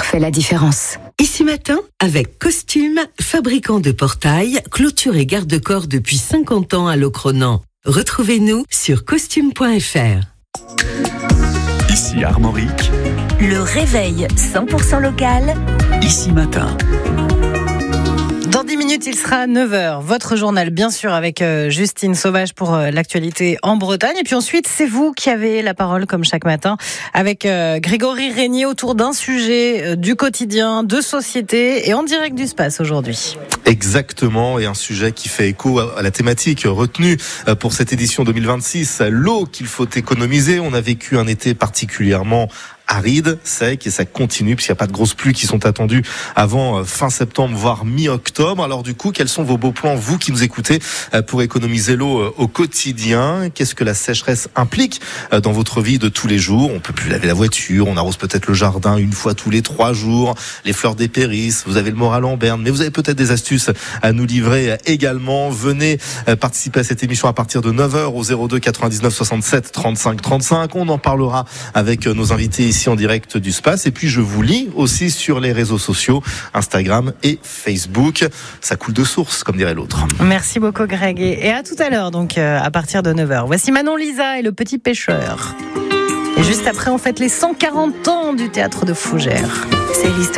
fait la différence. Ici Matin, avec Costume, fabricant de portails, clôture et garde-corps depuis 50 ans à Locronan. Retrouvez-nous sur costume.fr. Ici Armorique, Le réveil 100% local. Ici Matin. Dans 10 minutes, il sera 9h. Votre journal, bien sûr, avec Justine Sauvage pour l'actualité en Bretagne. Et puis ensuite, c'est vous qui avez la parole, comme chaque matin, avec Grégory Régnier autour d'un sujet du quotidien, de société et en direct du Space aujourd'hui. Exactement, et un sujet qui fait écho à la thématique retenue pour cette édition 2026, l'eau qu'il faut économiser. On a vécu un été particulièrement aride, sec, et ça continue puisqu'il n'y a pas de grosses pluies qui sont attendues avant fin septembre, voire mi-octobre. Alors du coup, quels sont vos beaux plans, vous qui nous écoutez, pour économiser l'eau au quotidien? Qu'est-ce que la sécheresse implique dans votre vie de tous les jours? On peut plus laver la voiture, on arrose peut-être le jardin une fois tous les 3 jours, les fleurs dépérissent, vous avez le moral en berne, mais vous avez peut-être des astuces à nous livrer également. Venez participer à cette émission à partir de 9h au 02 99 67 35 35. On en parlera avec nos invités ici en direct du Space. Et puis je vous lis aussi sur les réseaux sociaux, Instagram et Facebook. Ça coule de source, comme dirait l'autre. Merci beaucoup Greg. Et à tout à l'heure, donc à partir de 9h. Voici Manon Lisa et le petit pêcheur. Et juste après, on fête les 140 ans du théâtre de Fougères. C'est l'histoire.